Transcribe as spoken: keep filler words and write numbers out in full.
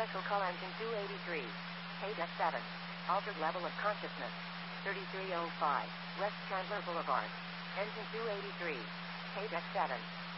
Special call engine two eighty-three. Page F seven. Altered level of consciousness. thirty-three oh five. West Chandler Boulevard. Engine two eighty-three. Page F seven.